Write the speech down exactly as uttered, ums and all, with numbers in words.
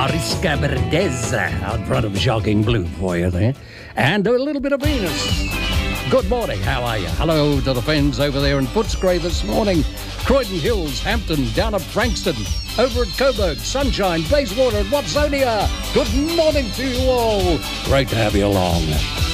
Mariska Bertez out front of Shocking Blue for you there. And a little bit of Venus. Good morning, how are you? Hello to the friends over there in Footscray this morning. Croydon Hills, Hampton, down at Frankston, over at Coburg, Sunshine, Bayswater and Watsonia. Good morning to you all. Great to have you along.